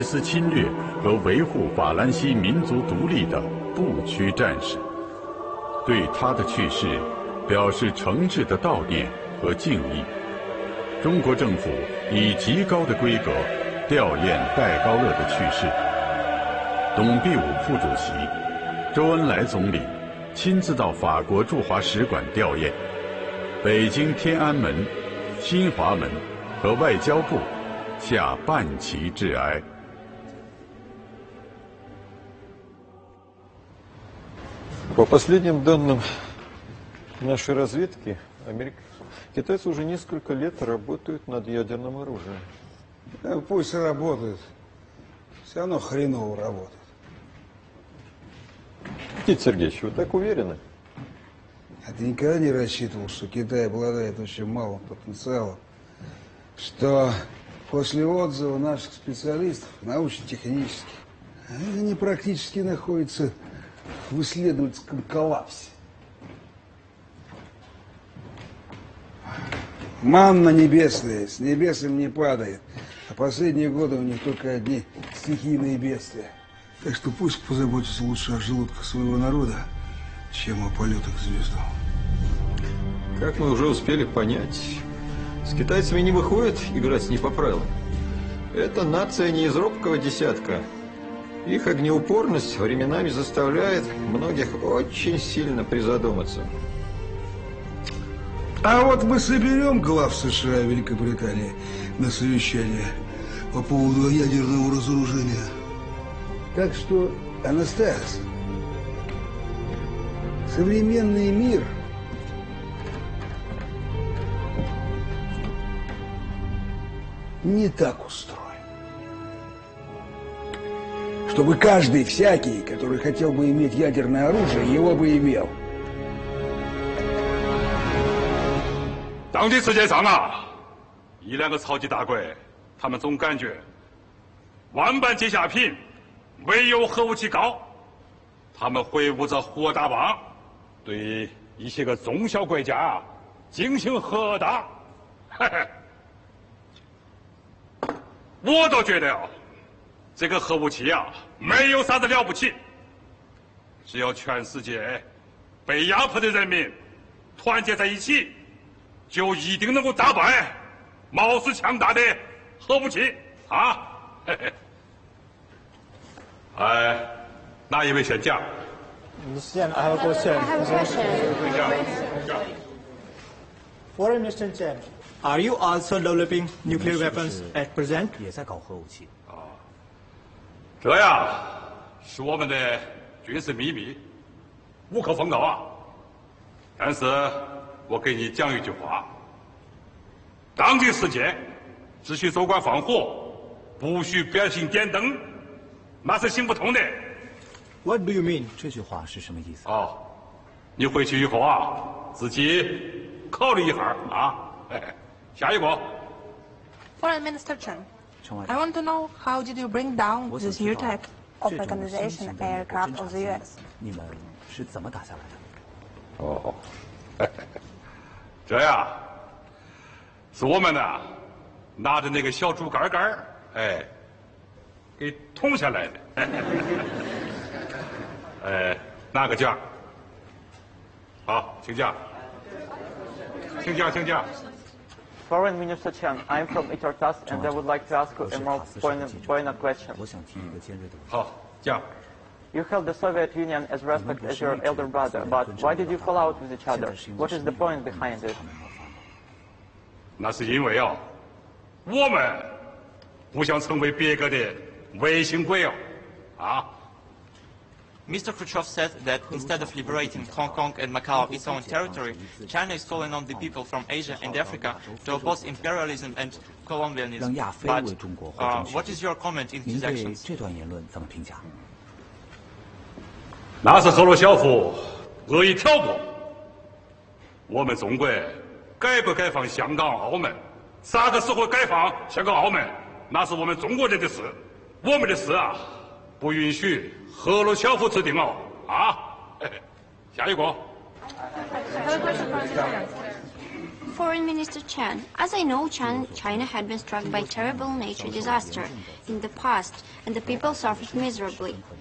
斯侵略和维护法兰西民族独立的不屈战士，对他的去世表示诚挚的悼念和敬意。中国政府以极高的规格吊唁戴高乐的去世。董必武副主席、周恩来总理亲自到法国驻华使馆吊唁，北京天安门、新华门和外交部下半旗致哀。 По последним данным нашей разведки, китайцы уже несколько лет работают над ядерным оружием. Пусть работают. Все равно хреново работают. Никита Сергеевич, вы так уверены? А ты никогда не рассчитывал, что Китай обладает очень малым потенциалом? Что после отзыва наших специалистов, научно-технических, они практически находятся в исследовательском коллапсе. Манна небесная, с небес им не падает. А последние годы у них только одни стихийные бедствия. Так что пусть позаботятся лучше о желудках своего народа, чем о полетах к звездам. Как мы уже успели понять, с китайцами не выходит играть не по правилам. Это нация не из робкого десятка. Их огнеупорность временами заставляет многих очень сильно призадуматься. А вот мы соберем глав США и Великобритании на совещание по поводу ядерного разоружения. Так что, Анастас, современный мир не так устроен. Чтобы каждый всякий, который хотел бы иметь ядерное оружие, его бы имел. 当今世界上啊，一两个超级大国，他们总感觉万般皆下品，唯有核武器高。他们挥舞着核大棒，对一些个中小国家进行核打。嘿嘿，我倒觉得啊，这个核武器啊，没有啥子了不起。只要全世界被压迫的人民团结在一起，就一定能够打败貌似强大的核武器啊！嘿嘿。哪一位先讲 Mr. Chen, I have a question. Foreign Minister Chen, are you also developing nuclear weapons at present? 也在搞核武器。 这呀，是我们的军事秘密，无可奉告啊。但是我给你讲一句话：当今世界只许走关放火，不许表情点灯，那是行不通的。 What do you mean? 这句话是什么意思？ 哦，你回去以后啊，自己考虑一下啊。下一个。 Foreign Minister Chen, I want to know how did you bring down this new type of organization aircraft of the U.S.? 你们是怎么打下来的？ 哦，这呀，是我们呢拿着那个小竹竿竿给捅下来的。拿个奖。好，请讲。请讲。 Foreign Minister Chen, I'm from Itartas and I would like to ask you a more poignant question. 我想提一个尖锐的问题。 好，讲。 You held the Soviet Union as respect as your elder brother, but why did you fall out with each other? What is the point behind it? 那是因为啊，我们不想成为别个的卫星鬼啊。 Mr. Khrushchev said that instead of liberating Hong Kong and Macau, its own territory, China is calling on the people from Asia and Africa to oppose imperialism and colonialism. But what is your comment in his actions? 这段言论怎么评价？ 那是赫鲁晓夫恶意挑拨。我们中国该不该放香港、澳门？啥个时候该放香港、澳门？那是我们中国人的事，我们的事啊，不允许赫鲁晓夫制定哦啊！下一个。 Foreign Minister Chen, as I know, China had been struck by terrible nature disaster in the past, and the people suffered miserably.